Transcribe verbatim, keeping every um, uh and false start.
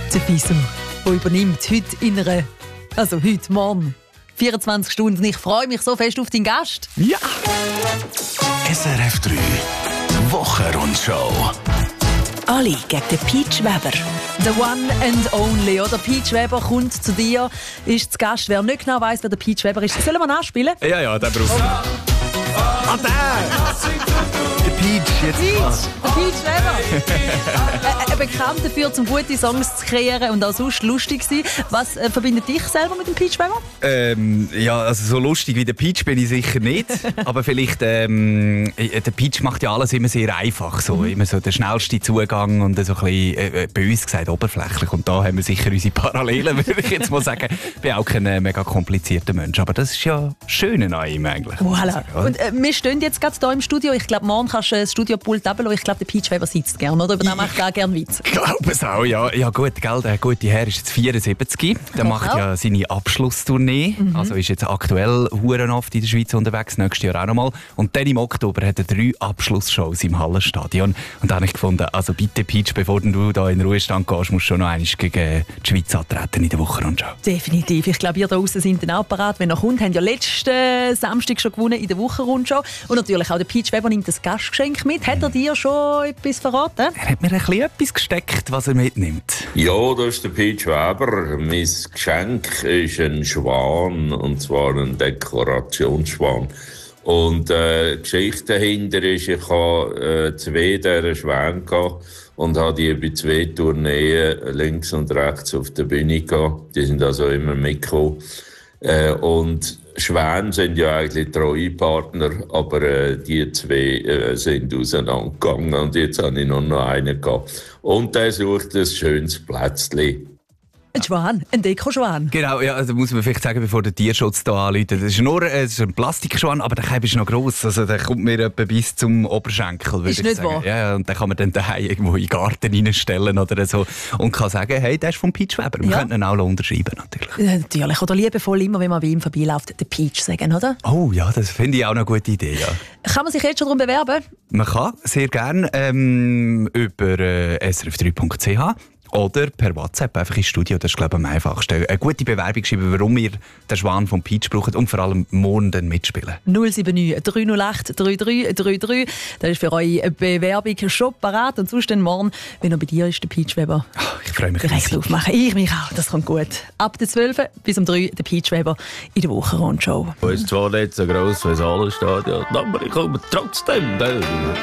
Der Fiso, der übernimmt heute in einer, also heute, morgen, vierundzwanzig Stunden. Ich freue mich so fest auf deinen Gast. Ja! S R F drei, Wochenrundschau. Ali gegen den Peach Weber. The one and only, oder? Peach Weber kommt zu dir, ist zu Gast. Wer nicht genau weiss, wer der Peach Weber ist, sollen wir nachspielen? Ja, ja, den braucht man. Ah, der! Der Peach, jetzt. Peach, der Peach Weber. äh, bekannt dafür, um gute Songs zu kreieren und auch sonst lustig zu sein. Was äh, verbindet dich selber mit dem Peach Weber? Ähm, ja, also so lustig wie der Peach bin ich sicher nicht. Aber vielleicht, ähm, der Peach macht ja alles immer sehr einfach. So. Immer so der schnellste Zugang und so ein bisschen, äh, bös gesagt, oberflächlich. Und da haben wir sicher unsere Parallelen, würde ich jetzt mal sagen. Ich bin auch kein äh, mega komplizierter Mensch. Aber das ist ja das Schöne an ihm eigentlich. Voilà. Und äh, wir stehen jetzt gerade hier im Studio. Ich glaube, morgen kannst du das Studiopult runterlassen. Ich glaube, der Peach Weber sitzt gerne, oder? Über den macht er auch gerne Witze. Ich glaube es auch, ja. Ja gut, gell, der gute Herr ist jetzt vierundsiebzig. Der Okay. macht ja seine Abschlusstournee. Mhm. Also ist jetzt aktuell huren oft in der Schweiz unterwegs, nächstes Jahr auch nochmal. Und dann im Oktober hat er drei Abschlussshows im Hallenstadion. Und da habe ich gefunden, also bitte Peach, bevor du da in den Ruhestand gehst, musst du schon noch einmal gegen die Schweiz antreten in der Wochenrundschau. Definitiv. Ich glaube, ihr da draußen sind dann auch parat. Wenn er kommt, haben ja letzten Samstag schon gewonnen in der Wochenrundschau. Und natürlich auch der Peach Weber nimmt das Gastgeschenk mit. Hat er dir schon etwas verraten? Er hat mir ein bisschen etwas gesteckt, was er mitnimmt. Ja, das ist der Peach Weber. Mein Geschenk ist ein Schwan, und zwar ein Dekorationsschwan. Und äh, die Geschichte dahinter ist, ich habe äh, zwei dieser Schwäne gehabt und habe die bei zwei Tourneen links und rechts auf der Bühne gehabt. Die sind also immer mitgekommen. Äh, und Schwäne sind ja eigentlich treue Partner, aber äh, die zwei äh, sind auseinandergegangen und jetzt habe ich nur noch einen gehabt. Und der sucht ein schönes Plätzchen. Ein Schwan, ein Deko-Schwan. Genau, ja, also muss man vielleicht sagen, bevor der Tierschutz hier anläutet. Das ist nur äh, das ist ein Plastikschwan, aber der Keim ist noch gross. Also der kommt mir etwa bis zum Oberschenkel, würde Ist ich nicht sagen. wahr? Ja, und den kann man dann daheim irgendwo in den Garten reinstellen oder so. Und kann sagen, hey, der ist vom Peach Weber. Wir Ja. könnten ihn auch unterschreiben, natürlich. Ja, natürlich. Oder liebevoll immer, wenn man bei ihm vorbeiläuft, der Peach sagen, oder? Oh ja, das finde ich auch eine gute Idee, ja. Kann man sich jetzt schon darum bewerben? Man kann sehr gerne ähm, über äh, s r f drei punkt c h oder per WhatsApp einfach ins Studio. Das ist, glaube ich, am einfachsten. Eine gute Bewerbung schreiben, warum ihr den Schwan vom Peach braucht und vor allem morgen dann mitspielen. null sieben neun drei null acht drei drei drei drei. Das ist für eure Bewerbung schon parat. Und sonst dann morgen, wenn er bei dir ist, der Peach Weber, Ach, ich freue mich direkt riesig. aufmachen. Ich mich auch, das kommt gut. Ab der zwölf bis um drei der Peach Weber in der Wochenrundschau. Es ist zwar nicht so gross wie das Hallenstadion, aber ich komme trotzdem.